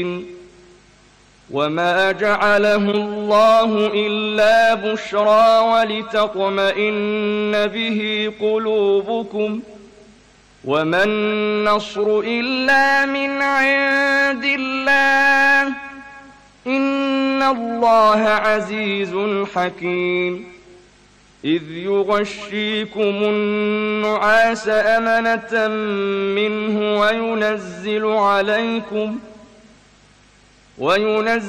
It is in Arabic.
وما جعله الله إلا بشرى ولتطمئن به قلوبكم وما النصر إلا من عند الله إن الله عزيز حكيم إذ يغشيكم النعاس أمنة منه وينزل